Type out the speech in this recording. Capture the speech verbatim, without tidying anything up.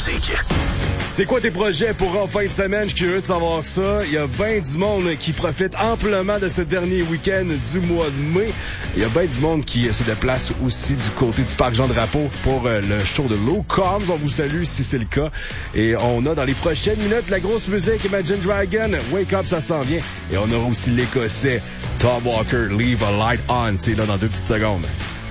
musique. C'est quoi tes projets pour en fin de semaine? Je suis curieux de savoir ça. Il y a bien du monde qui profite amplement de ce dernier week-end du mois de mai. Il y a bien du monde qui se déplace aussi du côté du parc Jean-Drapeau pour euh, le show de Low Coms. On vous salue si c'est le cas. Et on a dans les prochaines minutes la grosse musique Imagine Dragon. Wake Up, ça s'en vient. Et on aura aussi l'Écossais Tom Walker, Leave a Light On. C'est là dans deux petites secondes.